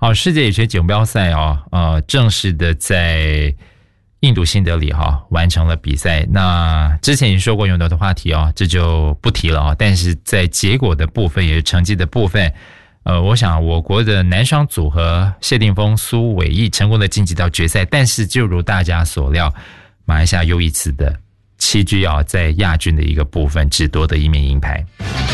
好，世界羽球锦标赛正式的在印度新德里完成了比赛。那之前已经说过有很多的话题这就不提了但是在结果的部分也是成绩的部分，我想我国的男双组合谢定峰、苏伟毅成功的晋级到决赛，但是就如大家所料，马来西亚又一次的栖居在亚军的一个部分只夺得一面银牌。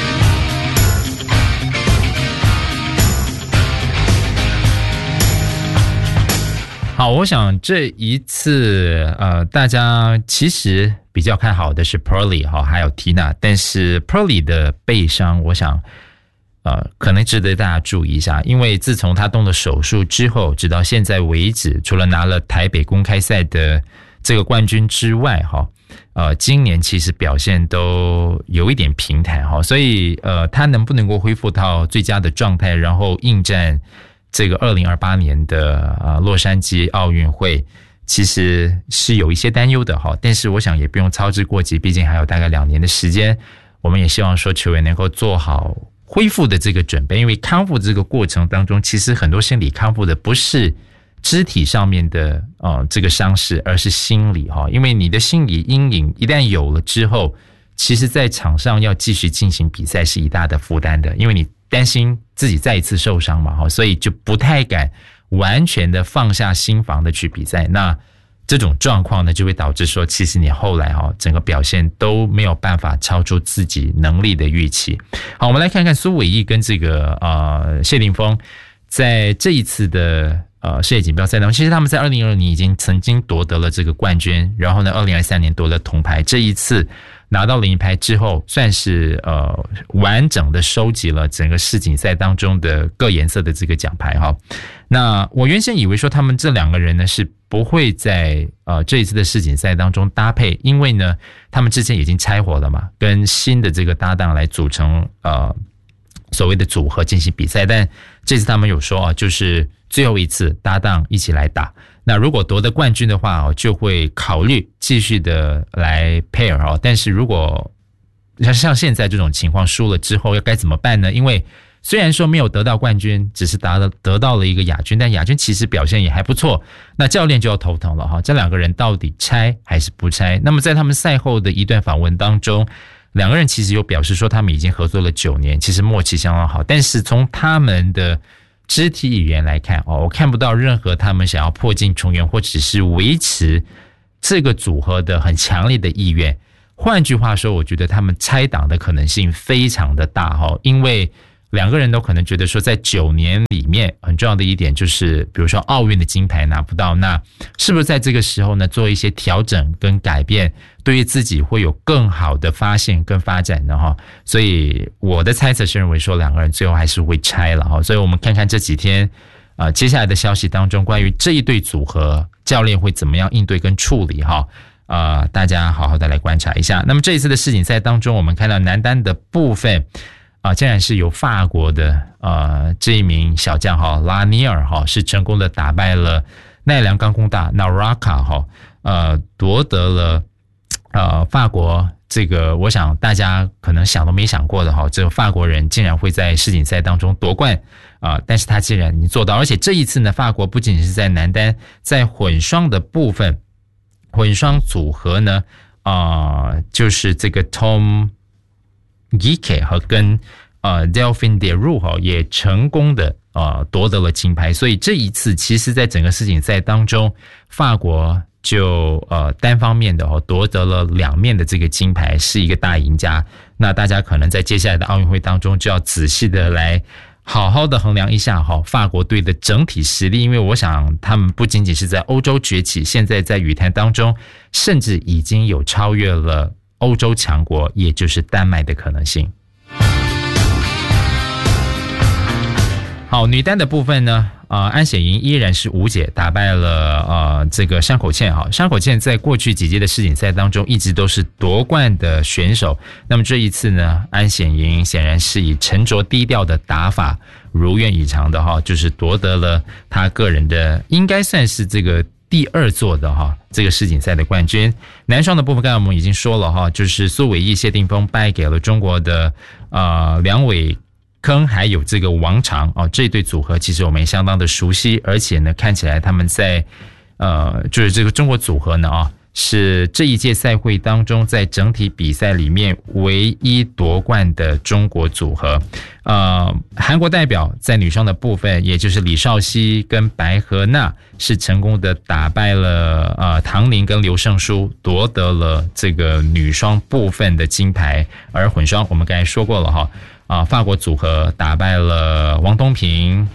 好，我想这一次大家其实比较看好的是 Pearly 还有 Tina， 但是 Pearly 的背伤我想可能值得大家注意一下，因为自从他动了手术之后，直到现在为止，除了拿了台北公开赛的这个冠军之外今年其实表现都有一点平坦所以他能不能够恢复到最佳的状态，然后应战这个2028年的洛杉矶奥运会，其实是有一些担忧的但是我想也不用操之过急，毕竟还有大概2年的时间，我们也希望说球员能够做好恢复的这个准备，因为康复这个过程当中，其实很多心理康复的不是肢体上面的这个伤势，而是心理因为你的心理阴影一旦有了之后，其实在场上要继续进行比赛是一大的负担的，因为你担心自己再一次受伤嘛所以就不太敢完全的放下心防的去比赛。那这种状况呢，就会导致说其实你后来整个表现都没有办法超出自己能力的预期。好，我们来看看苏伟毅跟这个谢定峰在这一次的世界锦标赛当中，其实他们在2020年已经曾经夺得了这个冠军，然后呢2023年夺了铜牌，这一次拿到了银牌之后，算是完整的收集了整个世锦赛当中的各颜色的这个奖牌那我原先以为说他们这2个人呢是不会在这一次的世锦赛当中搭配，因为呢他们之前已经拆伙了嘛，跟新的这个搭档来组成所谓的组合进行比赛，但这次他们有说就是最后一次搭档一起来打。那如果夺得冠军的话就会考虑继续的来 pair 但是如果像现在这种情况输了之后要该怎么办呢？因为虽然说没有得到冠军，只是得到了一个亚军，但亚军其实表现也还不错，那教练就要头疼了这2个人到底拆还是不拆？那么在他们赛后的一段访问当中，2个人其实有表示说他们已经合作了9年，其实默契相当好，但是从他们的肢体语言来看我看不到任何他们想要破镜重圆或者是维持这个组合的很强烈的意愿。换句话说，我觉得他们拆档的可能性非常的大因为2个人都可能觉得说在9年里面很重要的一点就是比如说奥运的金牌拿不到，那是不是在这个时候呢做一些调整跟改变，对于自己会有更好的发现跟发展的所以我的猜测是认为说2个人最后还是会拆了所以我们看看这几天接下来的消息当中关于这一对组合教练会怎么样应对跟处理大家好好的来观察一下。那么这一次的世锦赛当中，我们看到男单的部分竟然是由法国的这一名小将拉尼尔是成功的打败了奈良钢工大 Naraka 夺得了法国这个我想大家可能想都没想过的这个法国人竟然会在世锦赛当中夺冠但是他竟然已经做到，而且这一次呢法国不仅是在男单，在混双的部分，混双组合呢就是这个 Tom Gike 和跟Delphine Derault 也成功的夺得了金牌，所以这一次其实在整个世锦赛当中，法国就单方面的夺得了2面的这个金牌，是一个大赢家。那大家可能在接下来的奥运会当中就要仔细的来好好的衡量一下法国队的整体实力，因为我想他们不仅仅是在欧洲崛起，现在在羽坛当中甚至已经有超越了欧洲强国也就是丹麦的可能性。好，女单的部分呢安显莹依然是无解打败了这个山口茜山口茜在过去几届的世锦赛当中一直都是夺冠的选手，那么这一次呢安显莹显然是以沉着低调的打法如愿以偿的就是夺得了她个人的应该算是这个第2座的这个世锦赛的冠军。男双的部分刚才我们已经说了就是苏伟毅谢定峰败给了中国的2位坑还有这个王长这对组合其实我们也相当的熟悉，而且呢看起来他们在就是这个中国组合呢是这一届赛会当中在整体比赛里面唯一夺冠的中国组合。韩国代表在女双的部分，也就是李绍熙跟白河娜是成功的打败了唐宁跟刘胜书，夺得了这个女双部分的金牌。而混双我们刚才说过了法国组合打败了王东平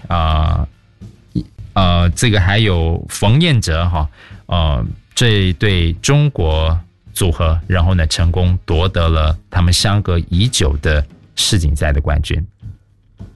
这个还有冯彦哲这一对中国组合，然后呢成功夺得了他们相隔已久的世锦赛的冠军。